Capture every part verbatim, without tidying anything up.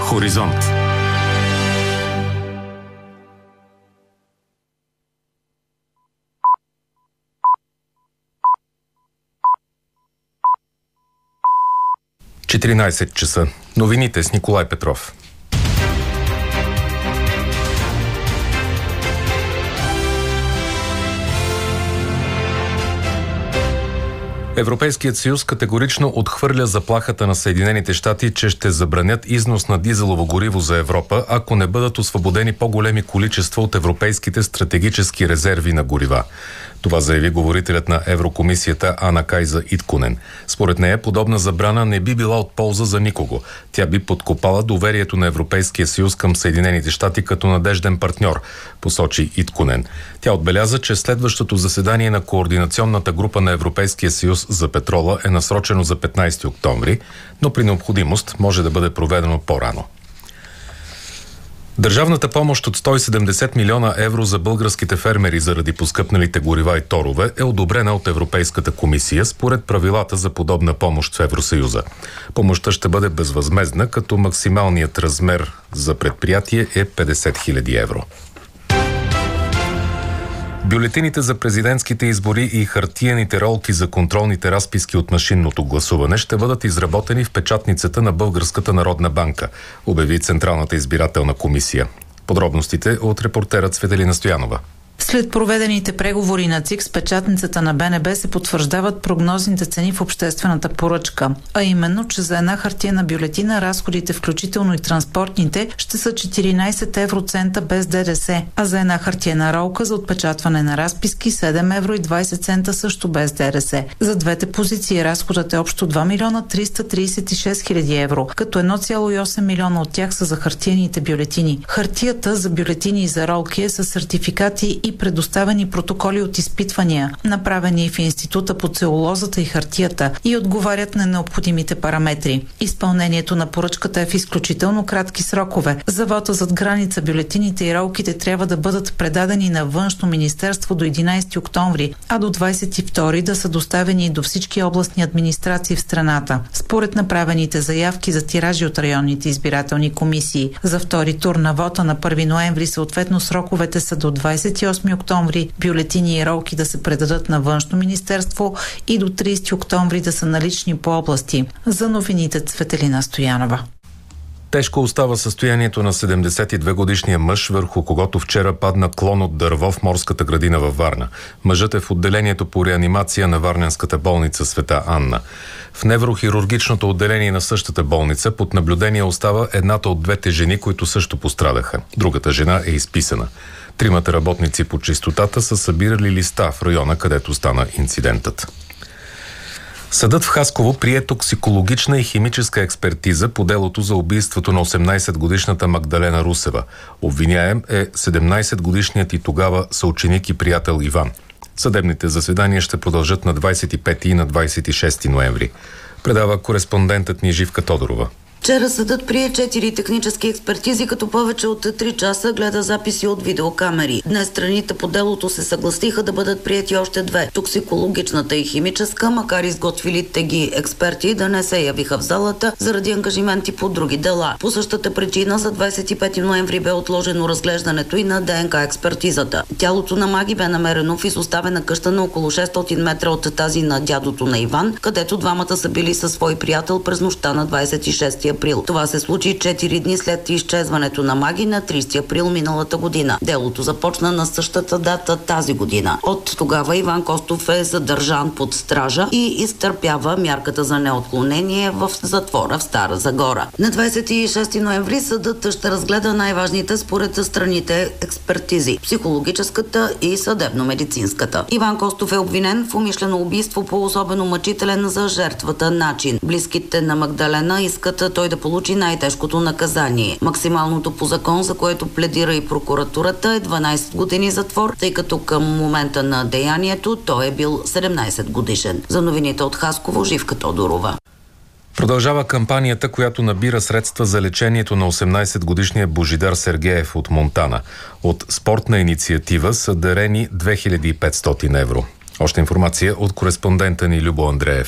Хоризонт. четиринайсет часа. Новините с Николай Петров. Европейският съюз категорично отхвърля заплахата на Съединените щати, че ще забранят износ на дизелово гориво за Европа, ако не бъдат освободени по-големи количества от европейските стратегически резерви на горива. Това заяви говорителят на Еврокомисията Ана-Кайза Итконен. Според нея, подобна забрана не би била от полза за никого. Тя би подкопала доверието на Европейския съюз към Съединените щати като надежден партньор, посочи Итконен. Тя отбеляза, че следващото заседание на Координационната група на Европейския съюз за петрола е насрочено за петнайсети октомври, но при необходимост може да бъде проведено по-рано. Държавната помощ от сто и седемдесет милиона евро за българските фермери заради поскъпналите горива и торове е одобрена от Европейската комисия според правилата за подобна помощ в Евросъюза. Помощта ще бъде безвъзмездна, като максималният размер за предприятие е петдесет хиляди евро. Бюлетините за президентските избори и хартиените ролки за контролните разписки от машинното гласуване ще бъдат изработени в печатницата на Българската народна банка, обяви Централната избирателна комисия. Подробностите от репортера Цветелина Стоянова. След проведените преговори на ЦИК с печатницата на БНБ се потвърждават прогнозните цени в обществената поръчка, а именно, че за една хартиена бюлетина разходите, включително и транспортните, ще са четиринайсет евроцента без ДДС, а за една хартиена ролка за отпечатване на разписки седем евро и двайсет цента също без ДДС. За двете позиции разходът е общо два милиона триста трийсет и шест хиляди евро, като едно цяло и осем милиона от тях са за хартиените бюлетини. Хартията за бюлетини и за ролки е с сертификати и предоставени протоколи от изпитвания, направени в Института по целулозата и хартията, и отговарят на необходимите параметри. Изпълнението на поръчката е в изключително кратки срокове. За вота зад граница бюлетините и ролките трябва да бъдат предадени на Външно министерство до единайсети октомври, а до двайсет и втори да са доставени до всички областни администрации в страната. Според направените заявки за тиражи от районните избирателни комисии, за втори тур на вота на първи ноември съответно сроковете са до двайсет и осми октомври бюлетини и ролки да се предадат на Външно министерство и до трийсети октомври да са налични по области. За новините Цветелина Стоянова. Тежко остава състоянието на седемдесет и две годишния мъж, върху когото вчера падна клон от дърво в морската градина във Варна. Мъжът е в отделението по реанимация на варненската болница Света Анна. В неврохирургичното отделение на същата болница под наблюдение остава едната от двете жени, които също пострадаха. Другата жена е изписана. Тримата работници по чистотата са събирали листа в района, където стана инцидентът. Съдът в Хасково прие токсикологична и химическа експертиза по делото за убийството на осемнайсетгодишната Магдалена Русева. Обвиняем е седемнайсетгодишният и тогава съученик и приятел Иван. Съдебните заседания ще продължат на двайсет и пети и на двайсет и шести ноември. Предава кореспондентът ни Живка Тодорова. Вчера съдът прие четири технически експертизи, като повече от три часа гледа записи от видеокамери. Днес страните по делото се съгласиха да бъдат приети още две. Токсикологичната и химическа, макар изготвилите ги експерти да не се явиха в залата заради ангажименти по други дела. По същата причина за двайсет и пети ноември бе отложено разглеждането и на ДНК експертизата. Тялото на Маги бе намерено в изоставена къща на около шестстотин метра от тази на дядото на Иван, където двамата са били със свой приятел през нощта на двайсет и шести април. Това се случи четири дни след изчезването на Маги на трийсети април миналата година. Делото започна на същата дата тази година. От тогава Иван Костов е задържан под стража и изтърпява мярката за неотклонение в затвора в Стара Загора. На двайсет и шести ноември съдът ще разгледа най-важните според страните експертизи – психологическата и съдебно-медицинската. Иван Костов е обвинен в умишлено убийство по особено мъчителен за жертвата начин. Близките на Магдалена искат той да получи най-тежкото наказание. Максималното по закон, за което пледира и прокуратурата, е дванайсет години затвор, тъй като към момента на деянието той е бил седемнайсет годишен. За новините от Хасково, Живка Тодорова. Продължава кампанията, която набира средства за лечението на осемнайсетгодишния Божидар Сергеев от Монтана. От спортна инициатива са дарени две хиляди и петстотин евро. Още информация от кореспондента ни Любо Андреев.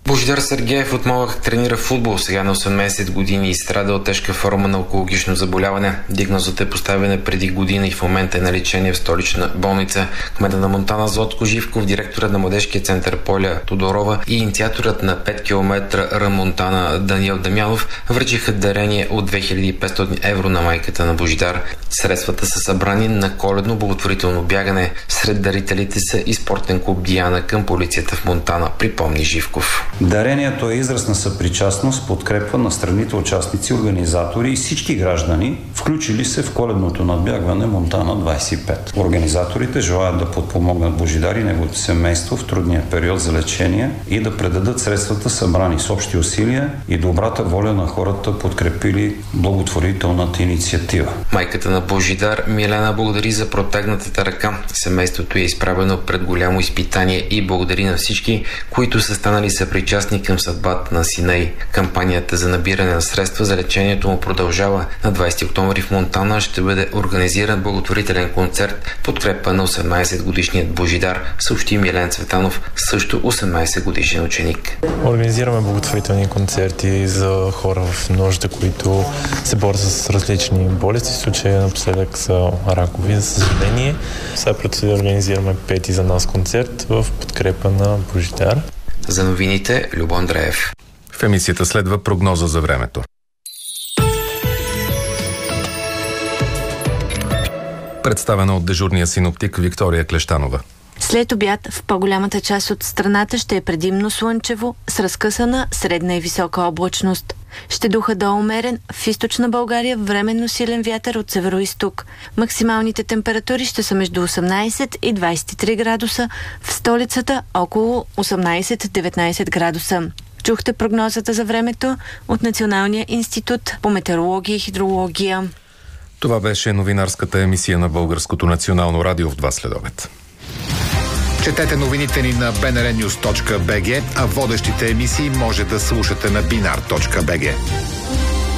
Божидар Сергеев от малък тренира футбол, сега на осемнайсет години и страда от тежка форма на онкологично заболяване. Диагнозата е поставена преди година и в момента е на лечение в столична болница. Кмета на Монтана Златко Живков, директорът на младежкия център Поля Тодорова и инициаторът на пет километра Рън Монтана Даниел Дамянов връчиха дарение от две хиляди и петстотин евро на майката на Божидар. Средствата са събрани на коледно благотворително бягане. Сред дарителите са и спортен клуб Диана към полицията в Монтана, припомни Живков. Дарението е израз на съпричастност, подкрепа на страните участници, организатори и всички граждани, включили се в коледното надбягване Монтана двайсет и пет. Организаторите желаят да подпомогнат Божидар и неговото семейство в трудния период за лечение и да предадат средствата събрани с общи усилия и добрата воля на хората, подкрепили благотворителната инициатива. Майката на Божидар Милена благодари за протегнатата ръка. Семейството е изправено пред голямо изпитание и благодари на всички, които са станали съпричастни към съдбата на сина й. Кампанията за набиране на средства за лечението му продължава. На двайсети октомври в Монтана ще бъде организиран благотворителен концерт в подкрепа на осемнайсет годишният Божидар, съобщи Милен Цветанов, също осемнайсет годишен ученик. Организираме благотворителни концерти за хора в нужда, които се борят с различни болести. В случая напоследък са ракови, за съжаление. Сега предстои да организираме пети за нас концерт в подкрепа на Божидар. За новините, Любо Андреев. В емисията следва прогноза за времето. Представена от дежурния синоптик Виктория Клещанова. След обяд в по-голямата част от страната ще е предимно слънчево, с разкъсана средна и висока облачност. Ще духа до умерен в източна България временно силен вятър от североизток. Максималните температури ще са между осемнайсет и двайсет и три градуса, в столицата около осемнайсет-деветнайсет градуса. Чухте прогнозата за времето от Националния институт по метеорология и хидрология. Това беше новинарската емисия на Българското национално радио в два следобед. Четете новините ни на би ен ар нюз точка би джи, а водещите емисии може да слушате на бинар точка би джи.